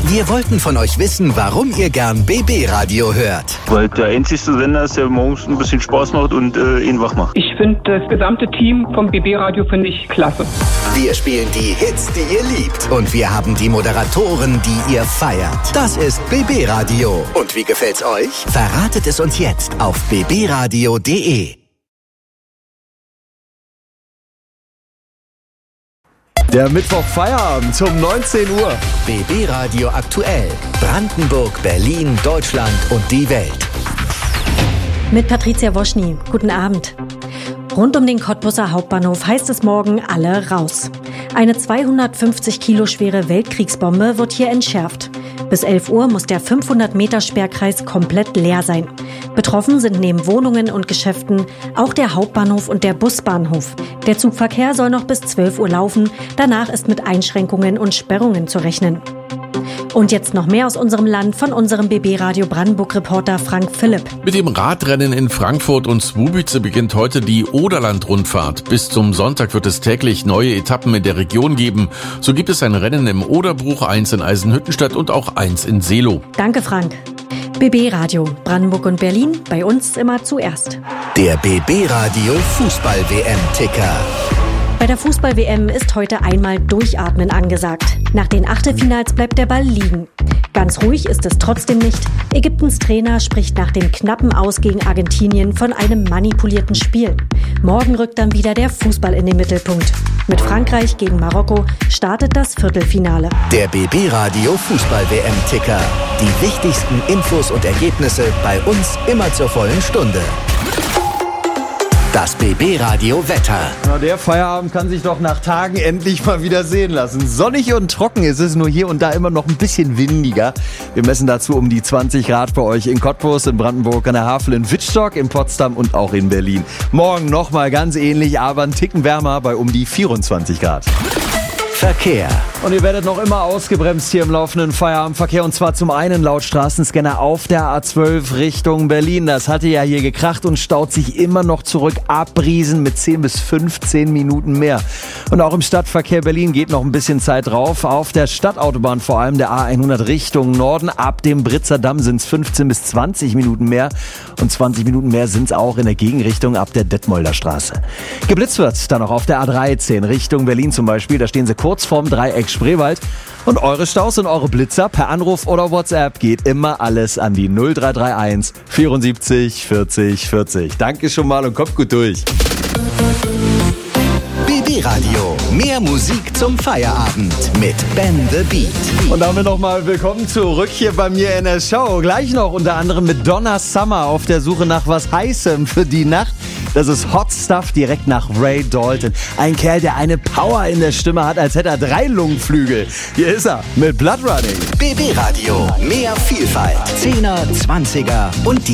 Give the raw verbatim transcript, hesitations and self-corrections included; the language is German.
Wir wollten von euch wissen, warum ihr gern B B-Radio hört. Weil der einzigste Sender ist, der morgens ein bisschen Spaß macht und äh, ihn wach macht. Ich finde das gesamte Team vom B B-Radio finde ich klasse. Wir spielen die Hits, die ihr liebt. Und wir haben die Moderatoren, die ihr feiert. Das ist B B-Radio. Und wie gefällt's euch? Verratet es uns jetzt auf b b radio punkt d e. Der Mittwoch Feierabend um neunzehn Uhr. B B-Radio aktuell. Brandenburg, Berlin, Deutschland und die Welt. Mit Patricia Woschny. Guten Abend. Rund um den Cottbuser Hauptbahnhof heißt es morgen alle raus. Eine zweihundertfünfzig Kilo schwere Weltkriegsbombe wird hier entschärft. Bis elf Uhr muss der fünfhundert Meter Sperrkreis komplett leer sein. Betroffen sind neben Wohnungen und Geschäften auch der Hauptbahnhof und der Busbahnhof. Der Zugverkehr soll noch bis zwölf Uhr laufen. Danach ist mit Einschränkungen und Sperrungen zu rechnen. Und jetzt noch mehr aus unserem Land von unserem B B-Radio Brandenburg-Reporter Frank Philipp. Mit dem Radrennen in Frankfurt und Swubüze beginnt heute die Oderland-Rundfahrt. Bis zum Sonntag wird es täglich neue Etappen in der Region geben. So gibt es ein Rennen im Oderbruch, eins in Eisenhüttenstadt und auch eins in Seelow. Danke, Frank. B B-Radio, Brandenburg und Berlin, bei uns immer zuerst. Der B B-Radio Fußball-W M-Ticker. Bei der Fußball-W M ist heute einmal Durchatmen angesagt. Nach den Achtelfinals bleibt der Ball liegen. Ganz ruhig ist es trotzdem nicht. Ägyptens Trainer spricht nach dem knappen Aus gegen Argentinien von einem manipulierten Spiel. Morgen rückt dann wieder der Fußball in den Mittelpunkt. Mit Frankreich gegen Marokko startet das Viertelfinale. Der B B-Radio Fußball-W M-Ticker. Die wichtigsten Infos und Ergebnisse bei uns immer zur vollen Stunde. Das B B-Radio Wetter. Na, der Feierabend kann sich doch nach Tagen endlich mal wieder sehen lassen. Sonnig und trocken ist es, nur hier und da immer noch ein bisschen windiger. Wir messen dazu um die zwanzig Grad bei euch in Cottbus, in Brandenburg an der Havel, in Wittstock, in Potsdam und auch in Berlin. Morgen nochmal ganz ähnlich, aber ein Ticken wärmer bei um die vierundzwanzig Grad. Verkehr. Und ihr werdet noch immer ausgebremst hier im laufenden Feierabendverkehr. Und zwar zum einen laut Straßenscanner auf der A zwölf Richtung Berlin. Das hatte ja hier gekracht und staut sich immer noch zurück. Abbriesen mit zehn bis fünfzehn Minuten mehr. Und auch im Stadtverkehr Berlin geht noch ein bisschen Zeit drauf. Auf der Stadtautobahn, vor allem der A hundert Richtung Norden. Ab dem Britzer Damm sind es fünfzehn bis zwanzig Minuten mehr. Und zwanzig Minuten mehr sind es auch in der Gegenrichtung ab der Detmolder Straße. Geblitzt wird dann noch auf der A dreizehn Richtung Berlin zum Beispiel. Da stehen sie kurz vorm Dreieck Spreewald. Und eure Staus und eure Blitzer per Anruf oder WhatsApp geht immer alles an die null drei drei eins vierundsiebzig vierzig vierzig. Danke schon mal und kommt gut durch. B B-Radio. Mehr Musik zum Feierabend mit Ben the Beat. Und damit nochmal willkommen zurück hier bei mir in der Show. Gleich noch unter anderem mit Donna Summer auf der Suche nach was Heißem für die Nacht. Das ist Hot Stuff direkt nach Ray Dalton. Ein Kerl, der eine Power in der Stimme hat, als hätte er drei Lungenflügel. Hier ist er mit Blood Running. B B-Radio. Mehr Vielfalt. Zehner, Zwanziger und die